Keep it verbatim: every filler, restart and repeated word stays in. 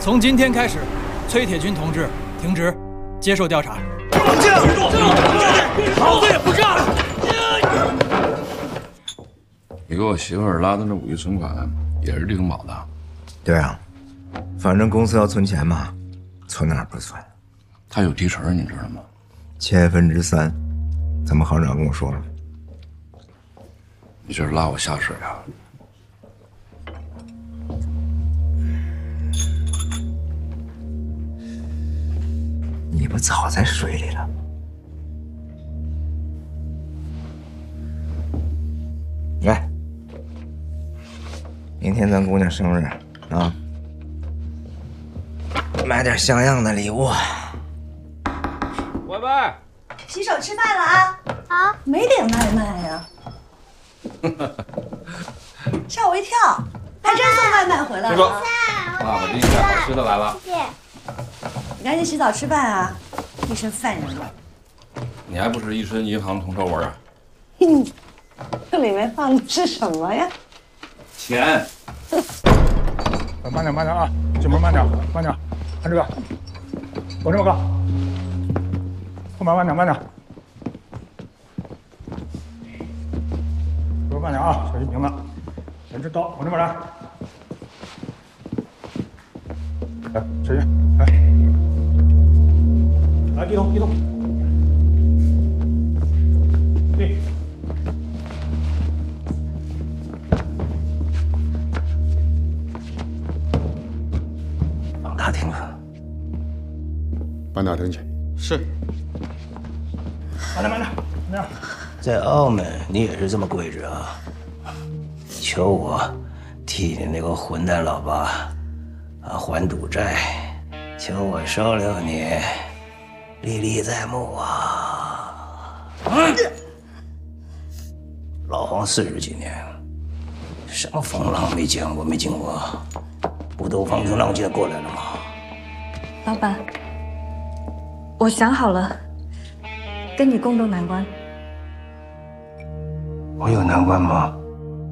从今天开始，崔铁军同志停职，接受调查。 放下！老子也不干了！ 你给我媳妇儿拉的那五亿存款也是李东宝的？ 对啊，反正公司要存钱嘛，存哪儿不存？ 他有提成，你知道吗？ 千分之三，咱们行长跟我说了。 你这是拉我下水啊？ 你不早在水里了？来，明天咱姑娘生日啊，买点像样的礼物。 外卖， 洗手吃饭了啊！ 好， 没点外卖呀？吓我一跳，还真送外卖回来了。 爸爸给你带好吃的来了。 谢谢。 你赶紧洗澡吃饭啊！一身饭人味。 你还不是一身银行铜臭味啊？ 嗯，这里面放的是什么呀？ 钱。 慢点，慢点啊！进门慢点，慢点，看这个，往这么高，后面慢点，慢点，慢点啊！小心瓶子，前置刀，往这边来，来，小心，来，来，低头，低头，对。 打听了， 慢点，等起。 是。 慢点，慢点，慢点。 在澳门，你也是这么规矩啊？求我替你那个混蛋老爸啊还赌债，求我收留你，历历在目啊！嗯、老黄四十几年，什么风浪没见过没经过，不都风平浪静过来了吗？ 老板，我想好了，跟你共度难关。 我有难关吗？